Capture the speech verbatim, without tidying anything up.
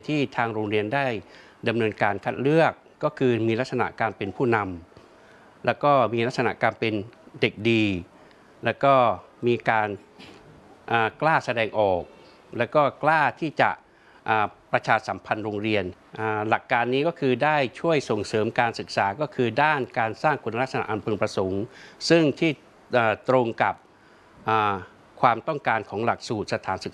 ที่ทางโรงเรียนได้ดำเนินการคัดเลือกก็คือมีลักษณะการเป็นผู้นำแล้วก็มีลักษณะการเป็นเด็กดีแล้วก็มีการกล้าแสดงออกแล้วก็กล้าที่จะประชาสัมพันธ์โรงเรียนหลักการนี้ก็คือได้ช่วยส่งเสริมการศึกษาก็คือด้านการสร้างคุณลักษณะอันพึงประสงค์ซึ่งที่ตรงกับความต้องการของหลักสูตรสถานศึกษา